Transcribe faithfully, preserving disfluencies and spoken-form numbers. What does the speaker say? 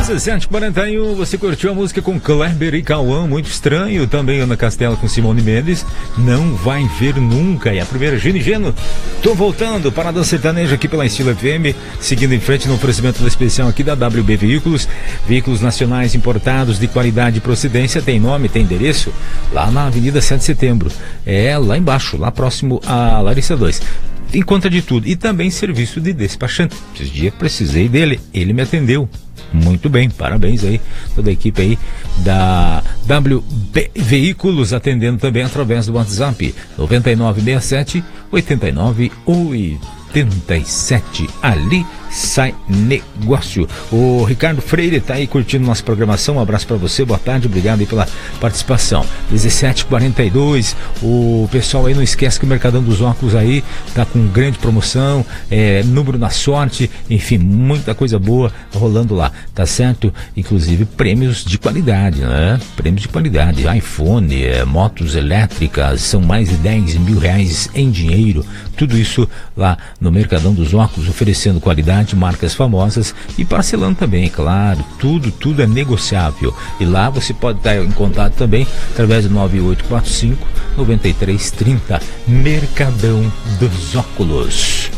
dezessete e quarenta e um, você curtiu a música com Kleber e Cauã, Muito Estranho, também Ana Castela com Simone Mendes, Não Vai Ver Nunca, e a primeira Gino e Geno, Tô Voltando, Parada Sertaneja aqui pela Estilo F M, seguindo em frente no oferecimento especial aqui da W B Veículos, veículos nacionais importados de qualidade e procedência, tem nome, tem endereço, lá na Avenida sete de Setembro, é lá embaixo, lá próximo a Larissa dois. Encontra de tudo, e também serviço de despachante. Esses dias precisei dele, ele me atendeu muito bem, parabéns aí toda a equipe aí da W B Veículos, atendendo também através do WhatsApp nove nove seis sete oito nove oito sete. Ali sai negócio. O Ricardo Freire tá aí curtindo nossa programação, um abraço para você, boa tarde, obrigado aí pela participação. dezessete e quarenta e dois, o pessoal aí não esquece que o Mercadão dos Óculos aí tá com grande promoção, é, número na sorte, enfim, muita coisa boa rolando lá, tá certo? Inclusive prêmios de qualidade, né? Prêmios de qualidade, iPhone, é, motos elétricas, são mais de dez mil reais em dinheiro, tudo isso lá no Mercadão dos Óculos, oferecendo qualidade, marcas famosas e parcelando também, claro, tudo, tudo é negociável. E lá você pode estar em contato também através do nove oito quatro cinco nove três três zero. Mercadão dos Óculos.